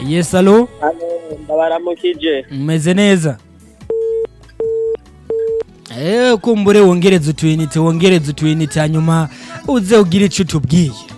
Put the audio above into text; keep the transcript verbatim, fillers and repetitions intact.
Yes, alo ndabaramukije. meze neza. Eh kumbure wongereza utwinite wongereza utwinite hanyuma uze ugira ico tubwiye.